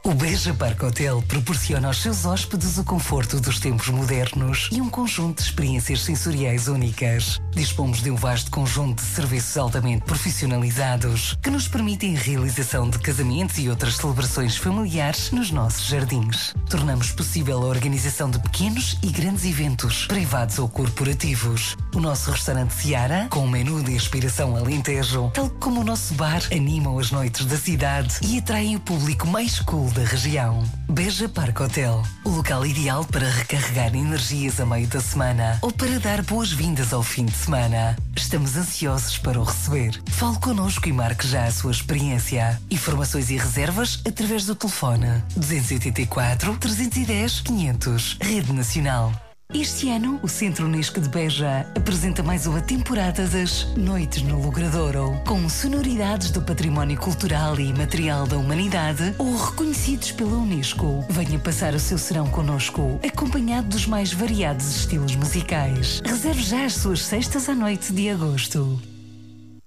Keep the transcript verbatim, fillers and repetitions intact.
O Beja Park Hotel proporciona aos seus hóspedes o conforto dos tempos modernos e um conjunto de experiências sensoriais únicas. Dispomos de um vasto conjunto de serviços altamente profissionalizados que nos permitem a realização de casamentos e outras celebrações familiares nos nossos jardins. Tornamos possível a organização de pequenos e grandes eventos, privados ou corporativos. O nosso restaurante Seara, com um menu de inspiração alentejo, tal como o nosso bar, animam as noites da cidade e atraem o público mais cool da região. Beja Park Hotel, o local ideal para recarregar energias a meio da semana ou para dar boas-vindas ao fim de semana. Estamos ansiosos para o receber. Fale connosco e marque já a sua experiência. Informações e reservas através do telefone duzentos e oitenta e quatro, trezentos e dez, quinhentos. Rede Nacional. Este ano, o Centro Unesco de Beja apresenta mais uma temporada das Noites no Logradouro, com sonoridades do património cultural e imaterial da humanidade ou reconhecidos pela Unesco. Venha passar o seu serão connosco, acompanhado dos mais variados estilos musicais. Reserve já as suas sextas à noite de agosto.